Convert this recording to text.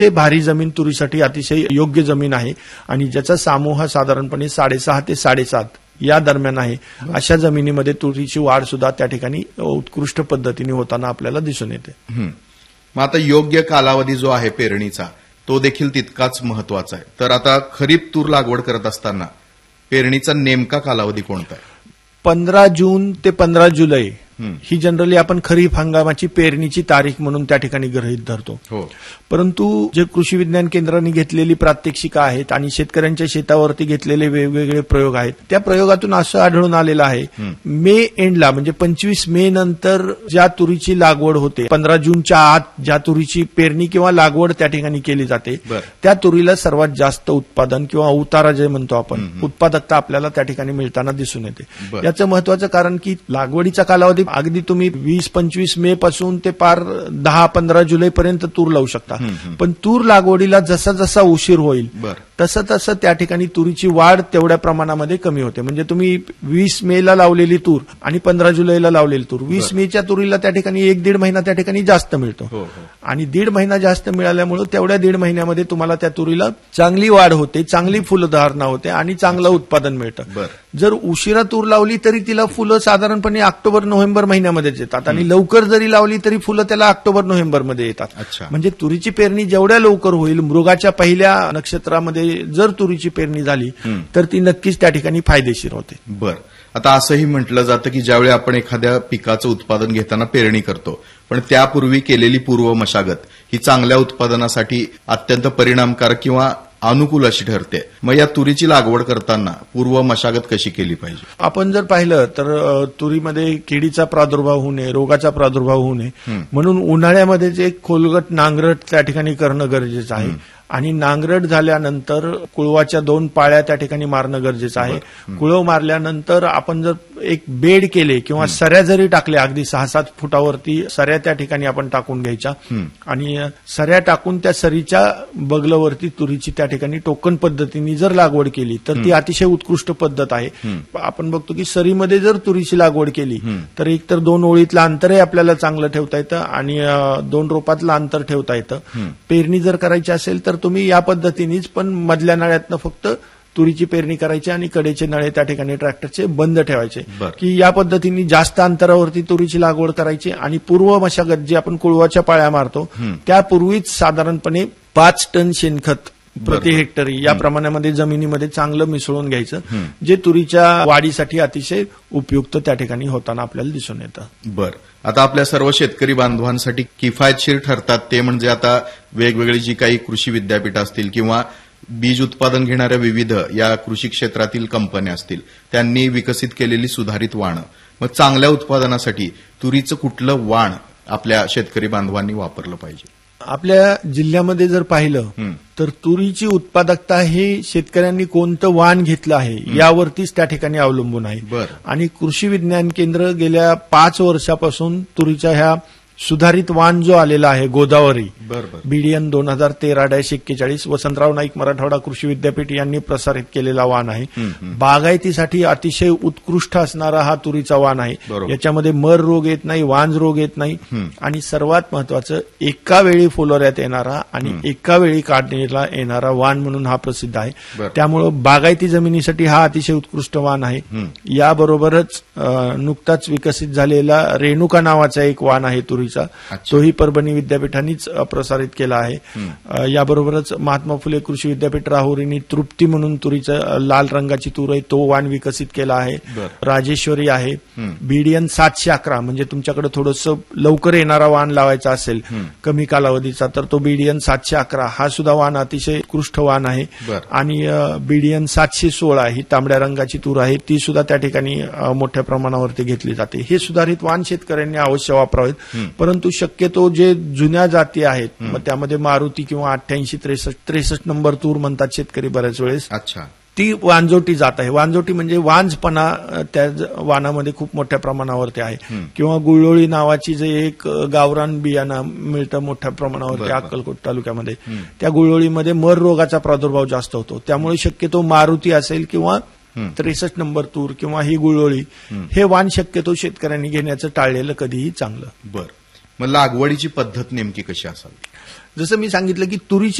ते भारी जमीन तुरीसाठी अतिशय योग्य जमीन आहे आणि ज्याचा सामूह साधारणपणे 6.5 ते 7.5 या दरम्यान आहे. अशा जमिनीमध्ये तुरीची वाढ सुद्धा त्या ठिकाणी उत्कृष्ट पद्धतीने होताना आपल्याला दिसून येते. मग आता योग्य कालावधी जो आहे पेरणीचा तो देखील तितकाच महत्वाचा आहे. तर आता खरीप तूर लागवड करत असताना पेरणीचा नेमका कालावधी कोणता आहे? 15 जून ते 15 जुलै ही जनरली आपण खरीप हंगामाची पेरणीची तारीख म्हणून त्या ठिकाणी गृहीत धरतो. परंतु जे कृषी विज्ञान केंद्रांनी घेतलेली प्रात्यक्षिका आहेत आणि शेतकऱ्यांच्या शेतावरती घेतलेले वेगवेगळे प्रयोग आहेत, त्या प्रयोगातून असं आढळून आलेलं आहे मे एंडला म्हणजे 25 मे नंतर ज्या तुरीची लागवड होते, 15 जूनच्या आत ज्या तुरीची पेरणी किंवा लागवड त्या ठिकाणी केली जाते, त्या तुरीला सर्वात जास्त उत्पादन किंवा उतारा जे म्हणतो आपण उत्पादकता आपल्याला त्या ठिकाणी मिळताना दिसून येते. याचं महत्वाचं कारण की लागवडीचा कालावधी अगदी तुम्ही 20-25 मे पासून ते पार 10-15 जुलैपर्यंत तूर लावू शकता. पण तूर लागवडीला जसा जसा उशीर होईल तसं तसं त्या ठिकाणी तुरीची वाढ तेवढ्या प्रमाणामध्ये कमी होते. म्हणजे तुम्ही 20 मेला लावलेली तूर आणि 15 जुलैला लावलेली तूर, 20 मेच्या तुरीला त्या ठिकाणी 1-1.5 महिना त्या ठिकाणी जास्त मिळतो आणि 1.5 महिना जास्त मिळाल्यामुळे तेवढ्या 1.5 महिन्यामध्ये तुम्हाला त्या तुरीला चांगली वाढ होते, चांगली फुलधारणा होते आणि चांगलं उत्पादन मिळतं. जर उशिरा तूर लावली तरी तिला फुलं साधारणपणे ऑक्टोबर-नोव्हेंबर महिन्यामध्येच येतात आणि लवकर जरी लावली तरी फुलं त्याला ऑक्टोबर-नोव्हेंबरमध्ये येतात. म्हणजे तुरीची पेरणी जेवढ्या लवकर होईल, मृगाच्या पहिल्या नक्षत्रामध्ये जर तुरीची पेरणी झाली तर ती नक्कीच त्या ठिकाणी फायदेशीर होते. आता असंही म्हटलं जातं की ज्यावेळी आपण एखाद्या पिकाचं उत्पादन घेताना पेरणी करतो, पण त्यापूर्वी केलेली पूर्व मशागत ही चांगल्या उत्पादनासाठी अत्यंत परिणामकारक किंवा अनुकूल अशी ठरते. मग या तुरीची लागवड करताना पूर्व मशागत कशी केली पाहिजे? आपण जर पाहिलं तर तुरीमध्ये किडीचा प्रादुर्भाव होऊ नये, रोगाचा प्रादुर्भाव होऊ नये म्हणून उन्हाळ्यामध्येच एक खोलगट नांगरट त्या ठिकाणी करणं गरजेचं आहे आणि नांगरट झाल्यानंतर कुळवाच्या 2 पाळ्या त्या ठिकाणी मारणं गरजेचं आहे. कुळव मारल्यानंतर आपण जर एक बेड केले किंवा सऱ्या जरी टाकल्या, अगदी 6-7 फुटावरती सऱ्या त्या ठिकाणी आपण टाकून घ्यायच्या आणि सऱ्या टाकून त्या सरीच्या बगलावरती तुरीची त्या ठिकाणी टोकन पद्धतीने जर लागवड केली तर ती अतिशय उत्कृष्ट पद्धत आहे. आपण बघतो की सरीमध्ये जर तुरीची लागवड केली तर एकतर 2 ओळीतलं अंतरही आपल्याला चांगलं ठेवता येतं आणि 2 रोपातलं अंतर ठेवता येतं. पेरणी जर करायची असेल तर तुम्ही या पद्धतीनेच पण मधल्या नळ्यातनं फक्त तुरीची पेरणी करायची आणि कडेचे नळे त्या ठिकाणी ट्रॅक्टरचे बंद ठेवायचे की या पद्धतीने जास्त अंतरावरती तुरीची लागवड करायची आणि पूर्व मशागत जी आपण कुळवाच्या पाळ्या मारतो त्यापूर्वीच साधारणपणे 5 टन शेणखत प्रति हेक्टरी या प्रमाणामध्ये जमिनीमध्ये चांगलं मिसळून घ्यायचं, जे तुरीच्या वाढीसाठी अतिशय उपयुक्त त्या ठिकाणी होताना आपल्याला दिसून येतं. आता आपल्या सर्व शेतकरी बांधवांसाठी किफायतशीर ठरतात ते म्हणजे आता वेगवेगळी जी काही कृषी विद्यापीठ असतील किंवा बीज उत्पादन घेणाऱ्या विविध या कृषी क्षेत्रातील कंपन्या असतील त्यांनी विकसित केलेली सुधारित वाणं. मग चांगल्या उत्पादनासाठी तुरीचं कुठलं वाण आपल्या शेतकरी बांधवांनी वापरलं पाहिजे? आपल्या जिल्ह्यामध्ये जर पाहिलं तर तुरीची उत्पादकता हे शेतकऱ्यांनी कोणतं वाण घेतलं आहे यावरतीच त्या ठिकाणी अवलंबून आहे. आणि कृषी विज्ञान केंद्र गेल्या 5 वर्षापासून तुरीच्या ह्या सुधारित वाण जो आलेला आहे गोदावरी बीडीएन 2013-41 वसंतराव नाईक मराठवाडा कृषी विद्यापीठ यांनी प्रसारित केलेला वाण आहे. बागायतीसाठी अतिशय उत्कृष्ट असणारा हा तुरीचा वाण आहे. याच्यामध्ये मर रोग येत नाही, वांज रोग येत नाही आणि सर्वात महत्वाचं एका वेळी फुलोऱ्यात येणारा आणि एका वेळी काढणीला येणारा वाण म्हणून हा प्रसिद्ध आहे. त्यामुळं बागायती जमिनीसाठी हा अतिशय उत्कृष्ट वाण आहे. याबरोबरच नुकताच विकसित झालेला रेणुका नावाचा एक वाण आहे तुरीचा, तोही परभणी विद्यापीठांनीच प्रसारित केला आहे. याबरोबरच महात्मा फुले कृषी विद्यापीठ राहुरीनी तृप्ती म्हणून तुरीचं लाल रंगाची तूर आहे तो वाण विकसित केला आहे. राजेश्वरी आहे. बीडीएन 711 म्हणजे तुमच्याकडे थोडंसं लवकर येणारा वाण लावायचा असेल कमी कालावधीचा तर तो बीडीएन 711 हा सुद्धा वाण अतिशय उत्कृष्ट वाण आहे. आणि बीडीएन 716 ही तांबड्या रंगाची तूर आहे, ती सुद्धा त्या ठिकाणी मोठ्या प्रमाणावरती घेतली जाते. हे सुधारित वाण शेतकऱ्यांनी अवश्य वापरावेत. परंतु शक्यतो जे जुन्या जाती आहेत मग त्यामध्ये मारुती किंवा 88-63 नंबर तूर म्हणतात शेतकरी बऱ्याच वेळेस, ती वांजोटी जात आहे. वांजोटी म्हणजे वांजपणा त्या वाणामध्ये खूप मोठ्या प्रमाणावरती आहे. किंवा गुळोळी नावाची जे एक गावरान बियाणं मिळतं मोठ्या प्रमाणावरती अक्कलकोट तालुक्यामध्ये, त्या गुळोळीमध्ये मर रोगाचा प्रादुर्भाव जास्त होतो. त्यामुळे शक्यतो मारुती असेल किंवा 63 नंबर तूर किंवा ही गुळोळी हे वाण शक्यतो शेतकऱ्यांनी घेण्याचं टाळलेलं कधीही चांगलं. मग लागवडीची पद्धत नेमकी कशी असावी? जसं मी सांगितलं की तुरीची